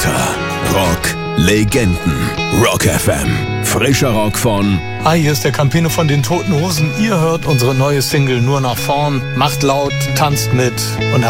Unter Rock Legenden. Rock FM. Frischer Rock von... Hi, hier ist der Campino von den Toten Hosen. Ihr hört unsere neue Single Nur nach vorn. Macht laut, tanzt mit und